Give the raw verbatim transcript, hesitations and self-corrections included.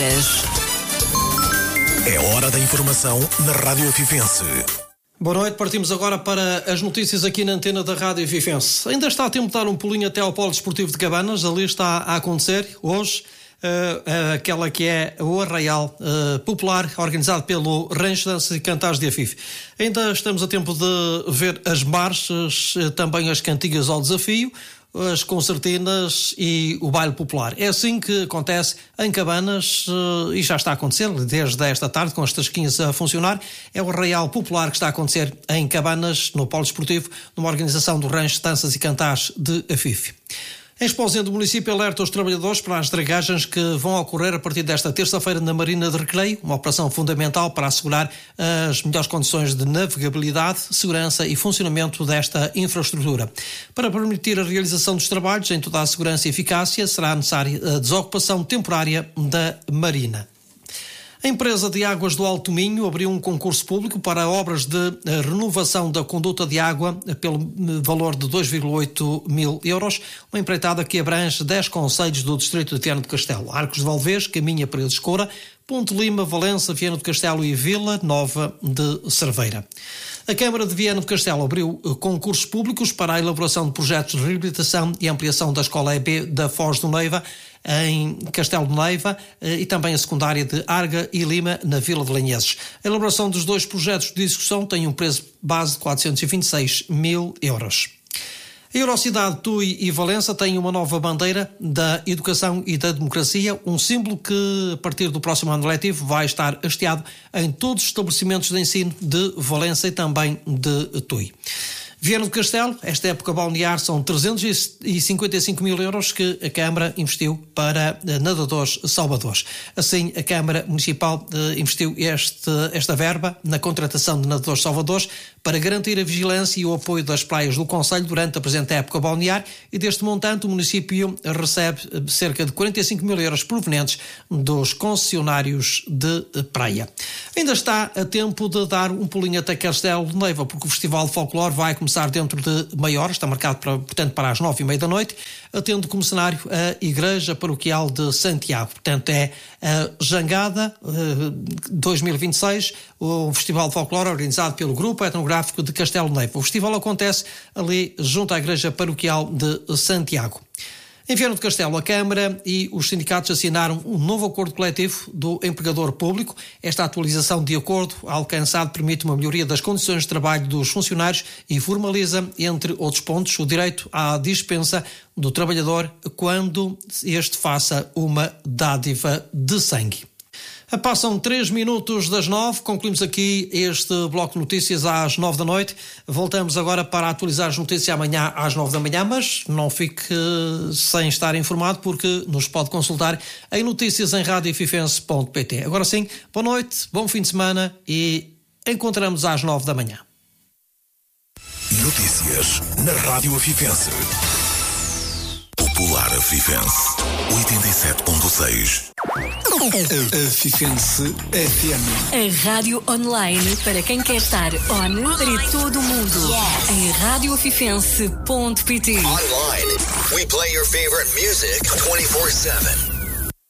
Notícias. É hora da informação na Rádio Afifense. Boa noite, partimos agora para as notícias aqui na antena da Rádio Afifense. Ainda está a tempo de dar um pulinho até ao Polo Desportivo de Cabanas. Ali está a acontecer hoje uh, uh, aquela que é o Arraial uh, Popular, organizado pelo Rancho Danças e Cantares de Afife. Ainda estamos a tempo de ver as marchas, uh, também as cantigas ao desafio, as concertinas e o baile popular. É assim que acontece em Cabanas e já está a acontecer desde esta tarde, com as tasquinhas a funcionar. É o Arraial Popular que está a acontecer em Cabanas, no Polo Desportivo, numa organização do Rancho Danças e Cantares de Afife. A Exposente do município alerta os trabalhadores para as dragagens que vão ocorrer a partir desta terça-feira na Marina de Recreio, uma operação fundamental para assegurar as melhores condições de navegabilidade, segurança e funcionamento desta infraestrutura. Para permitir a realização dos trabalhos em toda a segurança e eficácia, será necessária a desocupação temporária da Marina. A empresa de Águas do Alto Minho abriu um concurso público para obras de renovação da conduta de água pelo valor de dois vírgula oito mil euros, uma empreitada que abrange dez concelhos do distrito de Viana do Castelo: Arcos de Valdevez, Caminha, Paredes de Coura, Ponte Lima, Valença, Viana do Castelo e Vila Nova de Cerveira. A Câmara de Viana do Castelo abriu concursos públicos para a elaboração de projetos de reabilitação e ampliação da Escola E B da Foz do Neiva, em Castelo de Neiva, e também a secundária de Arga e Lima, na Vila de Lanheses. A elaboração dos dois projetos de execução tem um preço base de quatrocentos e vinte e seis mil euros. A Eurocidade, Tui e Valença têm uma nova bandeira da educação e da democracia, um símbolo que, a partir do próximo ano letivo, vai estar hasteado em todos os estabelecimentos de ensino de Valença e também de Tui. Viana do Castelo, esta época balnear, são trezentos e cinquenta e cinco mil euros que a Câmara investiu para nadadores salvadores. Assim, a Câmara Municipal eh, investiu este, esta verba na contratação de nadadores salvadores para garantir a vigilância e o apoio das praias do concelho durante a presente época balnear, e deste montante o município recebe cerca de quarenta e cinco mil euros provenientes dos concessionários de praia. Ainda está a tempo de dar um pulinho até Castelo de Neiva, porque o Festival de Folclore vai começar dentro de meia hora, está marcado para, portanto, para as nove e meia da noite, tendo como cenário a Igreja Paroquial de Santiago. Portanto, é a Jangada dois mil e vinte e seis, o Festival de Folclore organizado pelo Grupo Etnográfico de Castelo de Neiva. O festival acontece ali junto à Igreja Paroquial de Santiago. Em Viana do Castelo, a Câmara e os sindicatos assinaram um novo acordo coletivo do empregador público. Esta atualização de acordo alcançado permite uma melhoria das condições de trabalho dos funcionários e formaliza, entre outros pontos, o direito à dispensa do trabalhador quando este faça uma dádiva de sangue. Passam três minutos das nove, concluímos aqui este bloco de notícias às nove da noite. Voltamos agora para atualizar as notícias amanhã às nove da manhã, mas não fique sem estar informado, porque nos pode consultar em notícias em rádio afifense ponto pt. Agora sim, boa noite, bom fim de semana e encontramos às nove da manhã. Notícias na Rádio Afifense. Popular Afifense oitenta e sete ponto seis. Afifense F M. A rádio online para quem quer estar on para todo o mundo. Yes. Em rádio afifense ponto pt. Online, we play your favorite music twenty-four seven.